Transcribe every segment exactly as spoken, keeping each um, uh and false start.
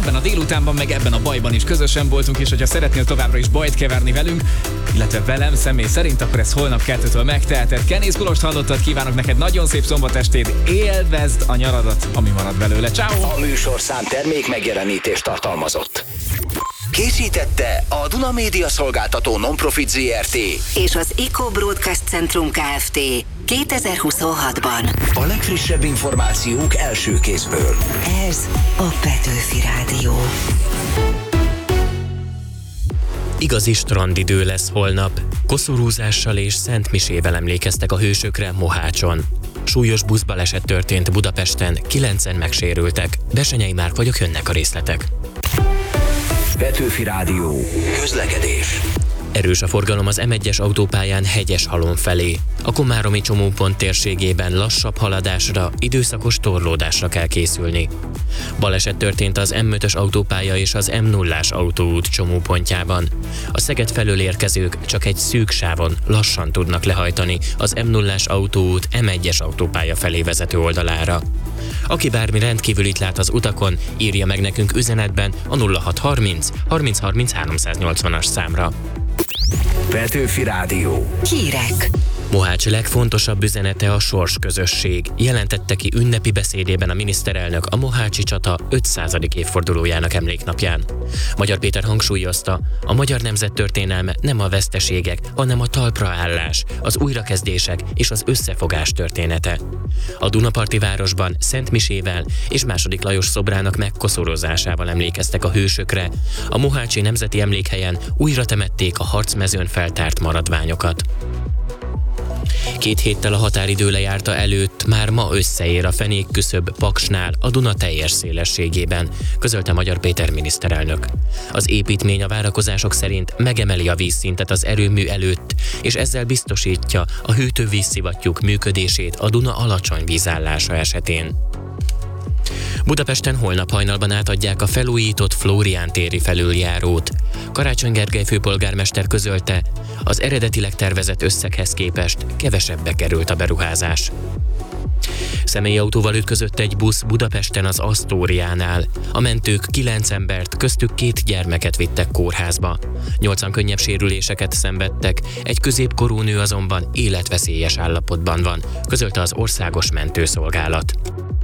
Ebben a délutánban, meg ebben a bajban is közösen voltunk, és hogyha szeretnél továbbra is bajt keverni velünk, illetve velem személy szerint, akkor ez holnap kettőtől megteheted. Kenész Gulost hallottad, kívánok neked nagyon szép szombatestéd, élvezd a nyaradat, ami marad belőle. Ciao. A műsorszám termék megjelenítést tartalmazott. Készítette a Duna Média Szolgáltató Non-Profit zé er té és az Eco Broadcast Centrum Kft. kétezer-huszonhatban. A legfrissebb információk első kézből. Ez a Petőfi Rádió. Igazi strandidő lesz holnap. Koszorúzással és szentmisével emlékeztek a hősökre Mohácson. Súlyos buszbaleset történt Budapesten, kilencen megsérültek. Besenyei Márk vagyok, jönnek a részletek. Petőfi Rádió. Közlekedés. Erős a forgalom az em egyes autópályán Hegyeshalom felé. A komáromi csomópont térségében lassabb haladásra, időszakos torlódásra kell készülni. Baleset történt az em ötös autópálya és az em nullás autóút csomópontjában. A Szeged felől érkezők csak egy szűk sávon lassan tudnak lehajtani az em nullás autóút em egyes autópálya felé vezető oldalára. Aki bármi rendkívülit lát az utakon, írja meg nekünk üzenetben a nulla hat harminc harminc harminc háromszáznyolcvanas számra. Petőfi Rádió. Hírek. Mohács legfontosabb üzenete a sorsközösség, jelentette ki ünnepi beszédében a miniszterelnök a mohácsi csata ötszázadik évfordulójának emléknapján. Magyar Péter hangsúlyozta, a magyar nemzet történelme nem a veszteségek, hanem a talpraállás, az újrakezdések és az összefogás története. A Dunaparti városban szentmisével és második Lajos szobrának megkoszorozásával emlékeztek a hősökre. A mohácsi nemzeti emlékhelyen újra temették a harcmezőn feltárt maradványokat. Két héttel a határidő lejárta előtt már ma összeér a fenékküszöb Paksnál a Duna teljes szélességében, közölte Magyar Péter miniszterelnök. Az építmény a várakozások szerint megemeli a vízszintet az erőmű előtt, és ezzel biztosítja a hűtővízszivattyúk működését a Duna alacsony vízállása esetén. Budapesten holnap hajnalban átadják a felújított Flórián téri felüljárót. Karácsony Gergely főpolgármester közölte, az eredetileg tervezett összeghez képest kevesebbe került a beruházás. Személyautóval ütközött egy busz Budapesten az Asztóriánál. A mentők kilenc embert, köztük két gyermeket vittek kórházba. Nyolcan könnyebb sérüléseket szenvedtek, egy középkorú nő azonban életveszélyes állapotban van, közölte az Országos Mentőszolgálat.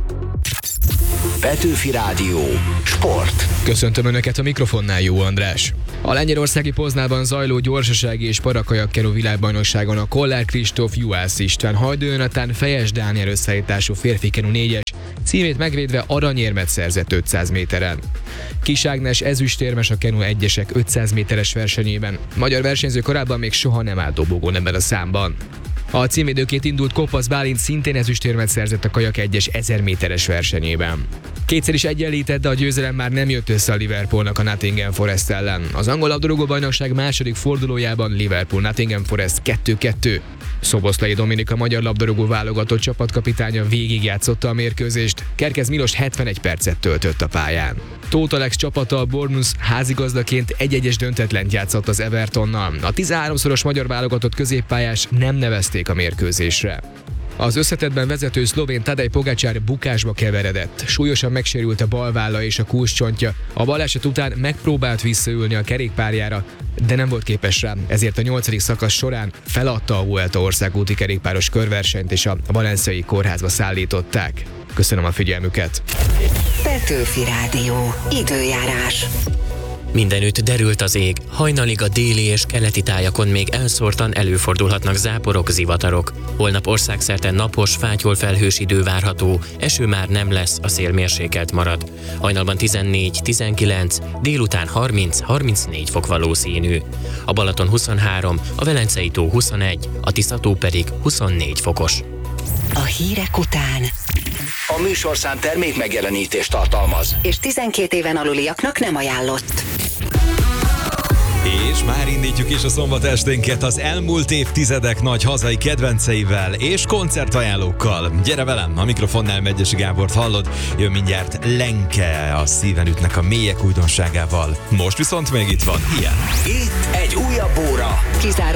Petőfi Rádió. Sport. Köszöntöm Önöket, a mikrofonnál Jó András. A lengyelországi Poznában zajló gyorsasági és parakajakkenu világbajnokságon a Kollár Kristóf, Juhász István, Hajdú Jonatán, Fejes Dániel összeállítású férfi kenu négyes címét megvédve aranyérmet szerzett ötszáz méteren. Kis Ágnes ezüstérmes a kenu egyesek ötszáz méteres versenyében. Magyar versenyző korábban még soha nem állt dobogón ebben a számban. A címvédőként indult Kopasz Bálint szintén ezüstérmet szerzett a kajak egyes ezer méteres versenyében. Kétszer is egyenlített, de a győzelem már nem jött össze a Liverpoolnak a Nottingham Forest ellen. Az angol labdarúgó-bajnokság második fordulójában Liverpool-Nottingham Forest kettő kettő. Szoboszlai Dominika magyar labdarúgó válogatott csapatkapitánya végigjátszotta a mérkőzést, Kerkez Milos hetvenegy percet töltött a pályán. Tóth Alex csapata a Bournemouth házigazdaként egy-egyes döntetlent játszott az Evertonnal. A tizenháromszoros magyar válogatott középpályás nem nevezték a mérkőzésre. Az összetettben vezető szlovén Tadej Pogačar bukásba keveredett. Súlyosan megsérült a bal válla és a kulcscsontja. A baleset után megpróbált visszaülni a kerékpárjára, de nem volt képes rá, ezért a nyolcadik szakasz során feladta a Vuelta országúti kerékpáros körversenyt és a valenciai kórházba szállították. Köszönöm a figyelmüket! Petőfi Rádió. Időjárás. Mindenütt derült az ég, hajnalig a déli és keleti tájakon még elszórtan előfordulhatnak záporok, zivatarok. Holnap országszerte napos, fátyol felhős idő várható, eső már nem lesz, a szél mérsékelt marad. Hajnalban tizennégy tizenkilenc, délután harminc-harmincnégy fok valószínű. A Balaton huszonhárom, a Velencei tó huszonegy, a Tisza-tó pedig huszonnégy fokos. A hírek után A műsorszám termék megjelenítést tartalmaz. és tizenkét éven aluliaknak nem ajánlott. És már indítjuk is a szombatesténket az elmúlt évtizedek nagy hazai kedvenceivel és koncertajánlókkal. Gyere velem, a mikrofonnál Megyesi Gábort hallod, jön mindjárt Lenke, a szíven ütnek a mélyek újdonságával. Most viszont még itt van ilyen. Itt egy újabb óra. Kizáró